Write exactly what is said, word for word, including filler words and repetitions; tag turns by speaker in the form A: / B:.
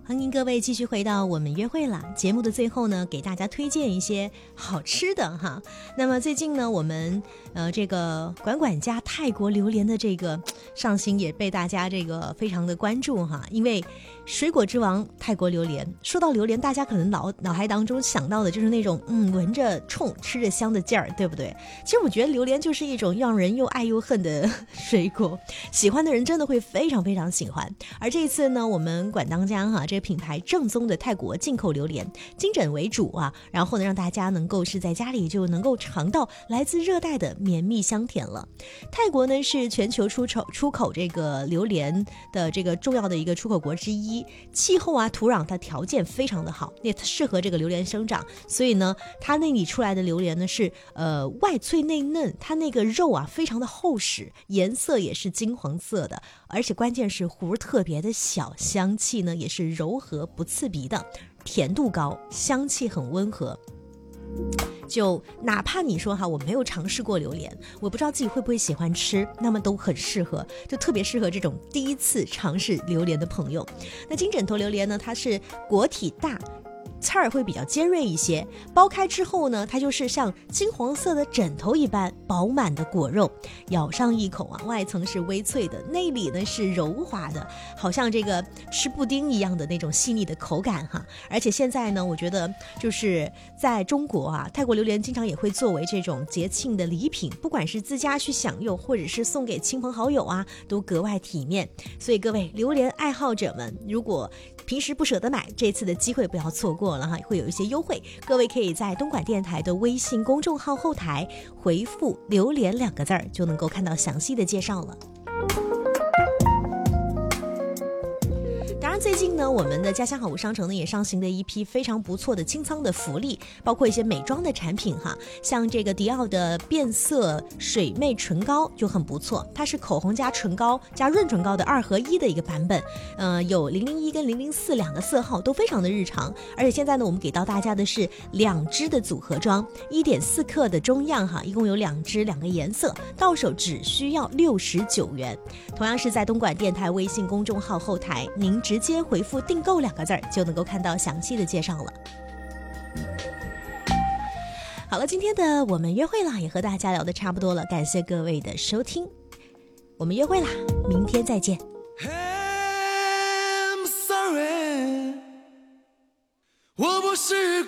A: 欢迎各位继续回到我们约会啦。节目的最后呢，给大家推荐一些好吃的哈。那么最近呢，我们呃这个管管家泰国榴莲的这个上新也被大家这个非常的关注哈。因为水果之王泰国榴莲，说到榴莲，大家可能脑脑海当中想到的就是那种嗯闻着冲吃着香的劲儿，对不对？其实我觉得榴莲就是一种让人又爱又恨的水果，喜欢的人真的会非常非常喜欢。而这一次呢，我们管当家哈这个品牌正宗的泰国进口榴莲，精准为主啊，然后呢让大家能够是在家里就能够尝到来自热带的绵密香甜了。泰国呢是全球出口出口这个榴莲的这个重要的一个出口国之一，气候啊土壤它条件非常的好，也适合这个榴莲生长，所以呢它那里出来的榴莲呢是呃外脆内嫩，它那个肉啊非常的厚实，颜色也是金黄色的，而且关键是核特别的小，香气呢也是柔和不刺鼻的，甜度高，香气很温和。就哪怕你说哈我没有尝试过榴莲，我不知道自己会不会喜欢吃，那么都很适合，就特别适合这种第一次尝试榴莲的朋友。那金枕头榴莲呢，它是果体大，刺儿会比较尖锐一些，剥开之后呢，它就是像金黄色的枕头一般饱满的果肉，咬上一口啊，外层是微脆的，内里呢是柔滑的，好像这个吃布丁一样的那种细腻的口感哈。而且现在呢，我觉得就是在中国啊，泰国榴莲经常也会作为这种节庆的礼品，不管是自家去享用，或者是送给亲朋好友啊，都格外体面。所以各位榴莲爱好者们，如果平时不舍得买，这次的机会不要错过了哈，会有一些优惠。各位可以在东莞电台的微信公众号后台回复榴莲两个字儿，就能够看到详细的介绍了。当然最近呢，我们的家乡好物商城呢也上行了一批非常不错的清仓的福利，包括一些美妆的产品哈，像这个迪奥的变色水媚唇膏就很不错，它是口红加唇膏加润唇膏的二合一的一个版本，呃，有零零一跟零零四两个色号都非常的日常。而且现在呢，我们给到大家的是两支的组合装，一点四克的中样哈，一共有两支，两个颜色，到手只需要六十九元。同样是在东莞电台微信公众号后台，您直接回复订购两个字就能够看到详细的介绍了。好了，今天的我们约会啦，也和大家聊得差不多了，感谢各位的收听，我们约会啦，明天再见。 I'm sorry， 我不是